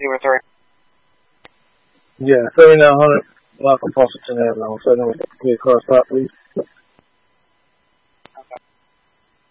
2 or 3. Yeah, 3900 Michael Foster 10 Avalon. So then we clear car stop, please.